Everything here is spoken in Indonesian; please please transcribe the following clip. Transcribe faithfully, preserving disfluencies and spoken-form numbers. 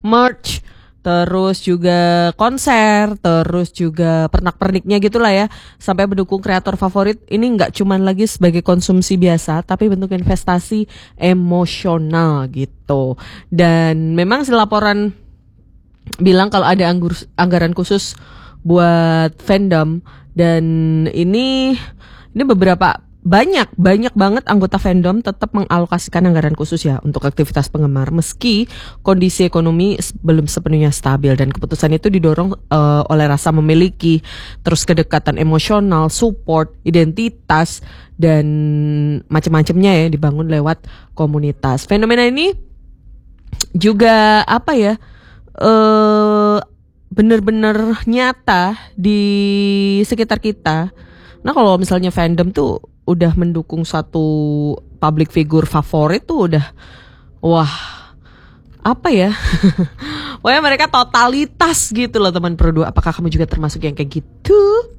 merch, terus juga konser, terus juga pernak-perniknya gitulah ya, sampai mendukung kreator favorit. Ini nggak cuman lagi sebagai konsumsi biasa, tapi bentuk investasi emosional gitu. Dan memang si laporan bilang kalau ada anggur, anggaran khusus buat fandom, dan ini ini beberapa banyak banyak banget anggota fandom tetap mengalokasikan anggaran khusus ya untuk aktivitas penggemar meski kondisi ekonomi belum sepenuhnya stabil, dan keputusan itu didorong uh, oleh rasa memiliki, terus kedekatan emosional, support, identitas, dan macam-macamnya ya dibangun lewat komunitas. Fenomena ini juga apa ya, uh, benar-benar nyata di sekitar kita. Nah kalau misalnya fandom tuh udah mendukung satu public figure favorit tuh udah, wah apa ya, pokoknya mereka totalitas gitu loh teman Pro dua. Apakah kamu juga termasuk yang kayak gitu?